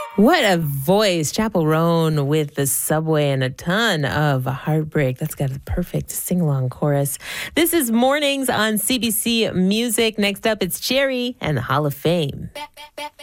What a voice. Chappell Roan with the Subway and a ton of heartbreak. That's got a perfect sing-along chorus. This is Mornings on CBC Music. Next up, it's Cherry and the Hall of Fame.